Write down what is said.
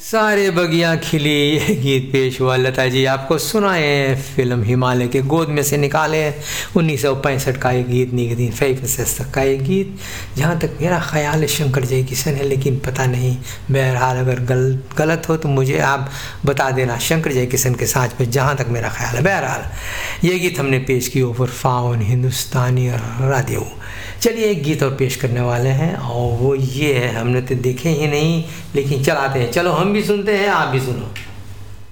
सारे बगियां खिली, ये गीत पेश हुआ लता जी आपको सुनाए फिल्म हिमालय के गोद में से निकाले 1965 का ये गीत, 1965 का ये गीत। जहाँ तक मेरा ख्याल है शंकर जयकिशन है, लेकिन पता नहीं, बहरहाल अगर गलत हो तो मुझे आप बता देना शंकर जयकिशन के साथ पे, जहाँ तक मेरा ख्याल है। बहरहाल ये गीत हमने पेश की ओवर फाउन हिंदुस्तानी राडियो। चलिए एक गीत और पेश करने वाले हैं और वो ये है, हमने तो देखे ही नहीं लेकिन चलाते हैं, चलो हम भी सुनते हैं आप भी सुनो।